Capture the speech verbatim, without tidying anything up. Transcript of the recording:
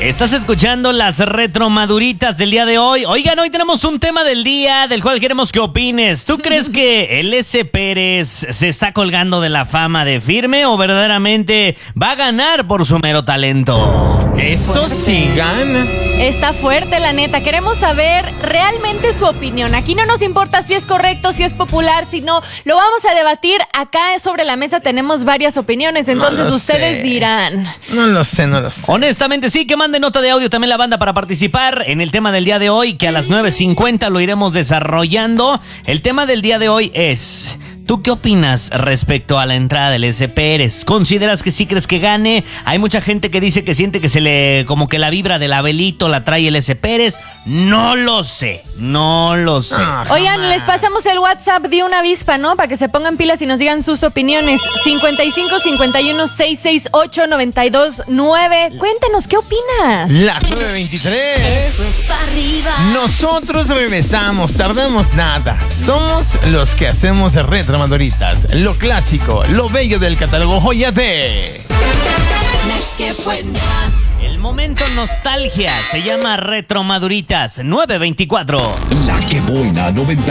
Estás escuchando las retromaduritas del día de hoy. Oigan, hoy tenemos un tema del día del cual queremos que opines. ¿Tú crees que el S. Pérez se está colgando de la fama de firme o verdaderamente va a ganar por su mero talento? Eso sí gana. Está fuerte, la neta. Queremos saber realmente su opinión. Aquí no nos importa si es correcto, si es popular, si no. Lo vamos a debatir. Acá sobre la mesa tenemos varias opiniones. Entonces No ustedes sé. dirán. No lo sé, no lo sé. Honestamente sí, que mande nota de audio también la banda para participar en el tema del día de hoy, que a las nueve cincuenta lo iremos desarrollando. El tema del día de hoy es... ¿tú qué opinas respecto a la entrada del S. Pérez? ¿Consideras que sí crees que gane? Hay mucha gente que dice que siente que se le... como que la vibra del Abelito la trae el S. Pérez. No lo sé, no lo sé. Ah, Oigan, jamás. les pasamos el WhatsApp de una avispa, ¿no? Para que se pongan pilas y nos digan sus opiniones. cincuenta y cinco, cincuenta y uno, seiscientos sesenta y ocho, noventa y dos, nueve. Cuéntanos, ¿qué opinas? Las nueve veintitrés. Nosotros regresamos, tardamos nada. Somos los que hacemos retro maduritas. Lo clásico, lo bello del catálogo Joya de... El momento nostalgia se llama Retromaduritas nueve veinticuatro. La que buena noventa